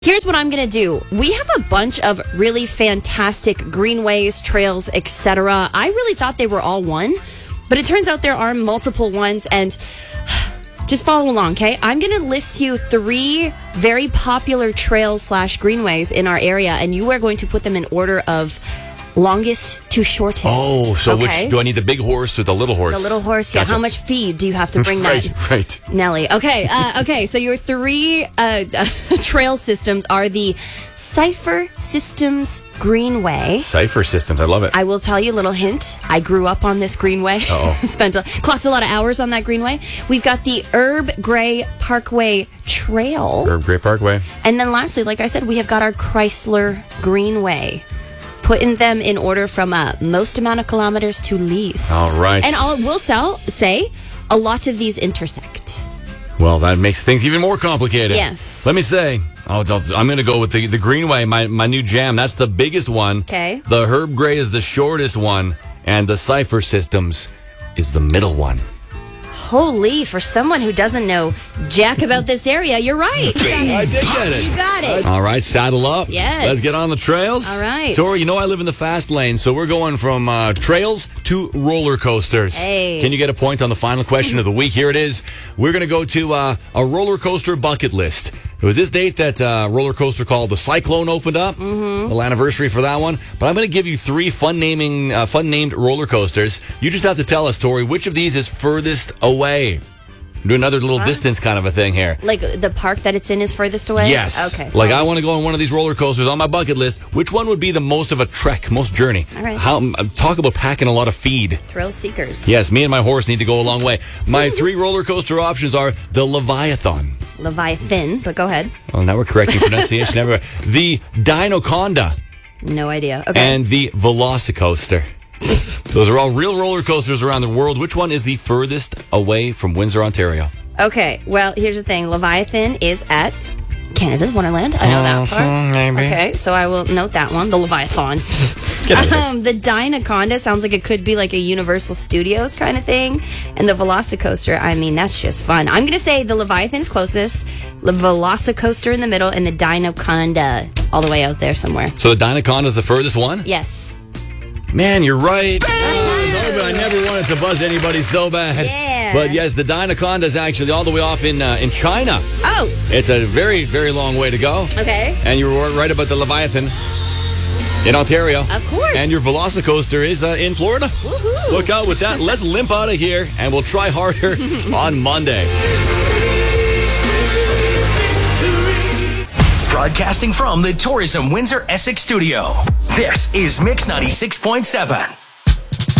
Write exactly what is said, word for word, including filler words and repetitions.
Here's what I'm going to do. We have a bunch of really fantastic greenways, trails, et cetera. I really thought they were all one, but it turns out there are multiple ones, and just follow along, okay? I'm going to list you three very popular trails slash greenways in our area, and you are going to put them in order of longest to shortest. Oh, so okay? which, do I need the big horse or the little horse? The little horse, yeah. Gotcha. How much feed do you have to bring right, that? Right, Nelly. Okay, uh, okay. So your three uh, trail systems are the Cypher Systems Greenway. Cypher Systems, I love it. I will tell you a little hint. I grew up on this greenway. Uh-oh. Spent a, clocked a lot of hours on that greenway. We've got the Herb Gray Parkway Trail. Herb Gray Parkway. And then lastly, like I said, we have got our Chrysler Greenway. Putting them in order from uh, most amount of kilometers to least. All right. And I will sell, say, a lot of these intersect. Well, that makes things even more complicated. Yes. Let me say, oh, I'm going to go with the, the Greenway, my, my new jam. That's the biggest one. Okay. The Herb Gray is the shortest one, and the Cypher Systems is the middle one. Holy, for someone who doesn't know jack about this area, you're right. You got it. I did get it. You got it. All right, saddle up. Yes. Let's get on the trails. All right. Tori, you know I live in the fast lane, so we're going from uh, trails to roller coasters. Hey. Can you get a point on the final question of the week? Here it is. We're going to go to uh, a roller coaster bucket list. It was this date that uh, roller coaster called the Cyclone opened up. Mm-hmm. Little anniversary for that one. But I'm going to give you three fun naming, uh, fun named roller coasters. You just have to tell us, Tori, which of these is furthest away. Do another little huh? distance kind of a thing here. Like the park that it's in is furthest away? Yes. Okay. Like I want to go on one of these roller coasters on my bucket list. Which one would be the most of a trek, most journey? All right. How, talk about packing a lot of feed. Thrill seekers. Yes, me and my horse need to go a long way. My three roller coaster options are the Leviathan. Leviathan, but go ahead. Well, now we're correcting pronunciation everywhere. The Dinoconda. No idea. Okay. And the Velocicoaster. Those are all real roller coasters around the world. Which one is the furthest away from Windsor, Ontario? Okay, well, here's the thing. Leviathan is at Canada's Wonderland. I know that part. Uh, maybe. Okay, so I will note that one. The Leviathan. um, the Dinoconda sounds like it could be like a Universal Studios kind of thing. And the Velocicoaster, I mean, that's just fun. I'm going to say the Leviathan is closest, the Velocicoaster in the middle, and the Dinoconda all the way out there somewhere. So the Dinoconda is the furthest one? Yes. Man, you're right. Oh, I never wanted to buzz anybody so bad. Yeah. But yes, the Dinoconda is actually all the way off in uh, in China. Oh. It's a very, very long way to go. Okay. And you were right about the Leviathan in Ontario. Of course. And your Velocicoaster is uh, in Florida. Woohoo. Look out with that. Let's limp out of here, and we'll try harder on Monday. Broadcasting from the Tourism Windsor Essex studio, this is Mix ninety-six point seven.